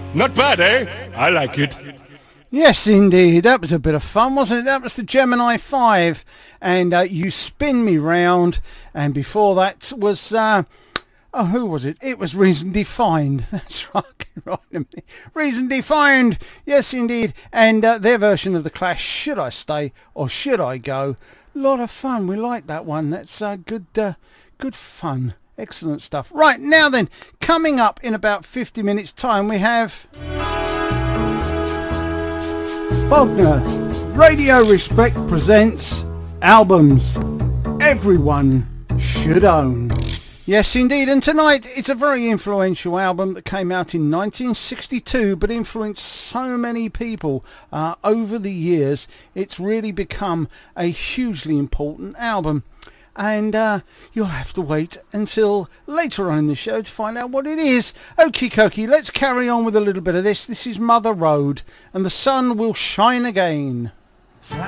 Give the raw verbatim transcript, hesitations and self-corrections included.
Not bad, eh? I like it. Yes, indeed. That was a bit of fun, wasn't it? That was the Gemini five. And uh, You Spin Me Round. And before that was... Uh, oh, who was it? It was Reason Defined. That's right. right a minute. Reason Defined. Yes, indeed. And uh, their version of The Clash, Should I Stay or Should I Go? Lot of fun. We like that one. That's uh, good, uh, good fun. Excellent stuff. Right, now then, coming up in about fifty minutes' time, we have... Bogner Radio Respect presents albums everyone should own. Yes, indeed. And tonight, it's a very influential album that came out in nineteen sixty-two, but influenced so many people uh, over the years. It's really become a hugely important album. And uh, you'll have to wait until later on in the show to find out what it is. Okie dokie, let's carry on with a little bit of this. This is Mother Road, and the sun will shine again.